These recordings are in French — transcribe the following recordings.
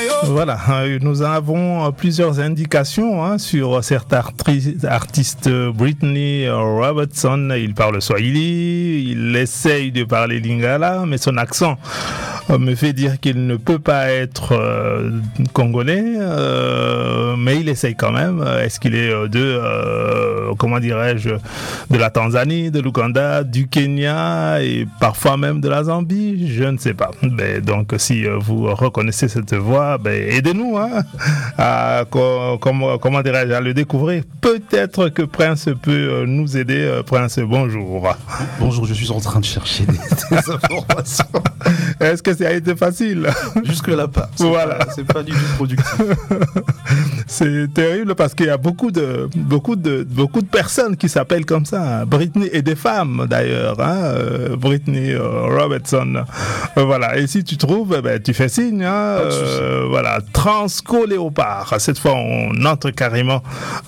Voilà, nous avons plusieurs indications sur certains artistes. Britney Robertson, il parle swahili, il essaye de parler lingala, mais son accent me fait dire qu'il ne peut pas être congolais, mais il essaye quand même. Est-ce qu'il est de la Tanzanie, de l'Ouganda, du Kenya et parfois même de la Zambie? Je ne sais pas. Mais donc, si vous reconnaissez cette voix, aidez-nous à le découvrir. Peut-être que Prince peut nous aider. Prince, bonjour. Bonjour, je suis en train de chercher des informations. Est-ce que ça a été facile? Jusque-là pas. C'est pas du tout productif. C'est terrible parce qu'il y a beaucoup de personnes qui s'appellent comme ça. Britney, et des femmes d'ailleurs. Britney Robertson. Voilà. Et si tu trouves, tu fais signe. Voilà. Transco Léopard. Cette fois, on entre carrément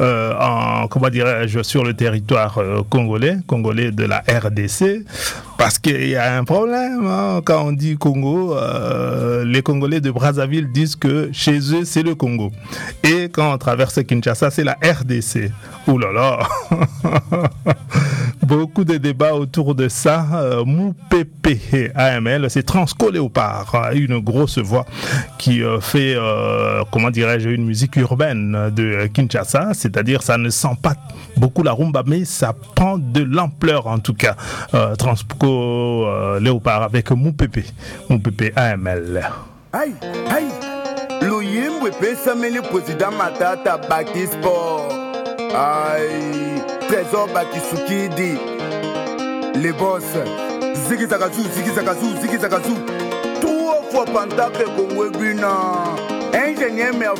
sur le territoire congolais de la RDC. Parce qu'il y a un problème, quand on dit Congo, les Congolais de Brazzaville disent que chez eux, c'est le Congo. Et quand on traverse Kinshasa, c'est la RDC. Ouh là là. Beaucoup de débats autour de ça. Moupepe AML, c'est Transco Léopard, une grosse voix qui fait, une musique urbaine de Kinshasa, c'est-à-dire ça ne sent pas beaucoup la rumba, mais ça prend de l'ampleur en tout cas. Transco Léopard avec Moupepe AML. Aïe, aïe, Loyimbo Pessamé, le président Matata Baki Sport. Aïe, Trésor Bakisuki dit les boss. Ziggy Zagazou. 3 fois Pantake Congo Bina. Ingénieur